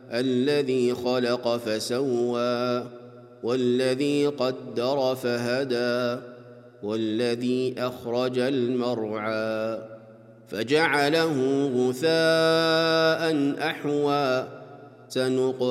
الذي خلق فسوى والذي قدر فهدى والذي أخرج المرعى فجعله غثاء أحوى